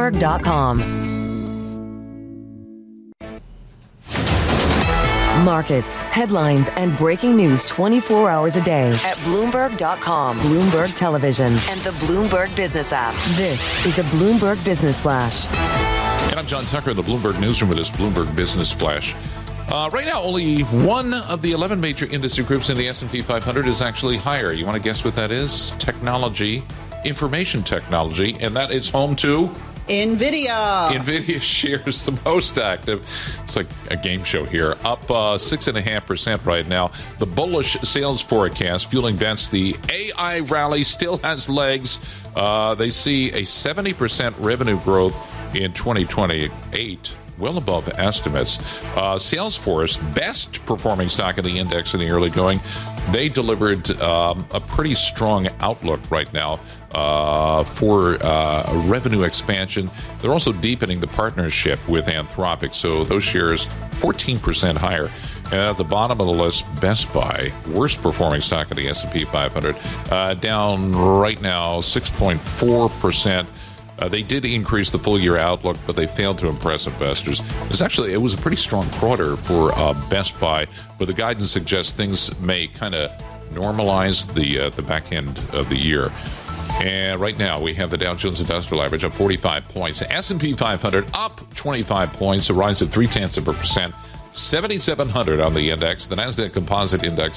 Bloomberg.com. Markets, headlines, and breaking news 24 hours a day at Bloomberg.com, Bloomberg Television, and the Bloomberg Business app. This is a Bloomberg Business Flash. And I'm John Tucker in the Bloomberg Newsroom with this Bloomberg Business Flash. Right now, only one of the 11 major industry groups in the S&P 500 is actually higher. You want to guess what that is? Technology, information technology, and that is home to NVIDIA. NVIDIA shares the most active. It's like a game show here. Up 6.5% right now. The bullish sales forecast fueling bets. The AI rally still has legs. They see a 70% revenue growth in 2028. Well above estimates. Salesforce, best performing stock in the index in the early going. They delivered a pretty strong outlook right now for revenue expansion. They're also deepening the partnership with Anthropic, so those shares 14% higher. And at the bottom of the list, Best Buy, worst performing stock in the S&P 500, down right now 6.4%. They did increase the full-year outlook, but they failed to impress investors. It was a pretty strong quarter for Best Buy, but the guidance suggests things may kind of normalize the back end of the year. And right now, we have the Dow Jones Industrial Average up 45 points. S&P 500 up 25 points, a rise of 0.3%. 7,700 on the index. The Nasdaq Composite Index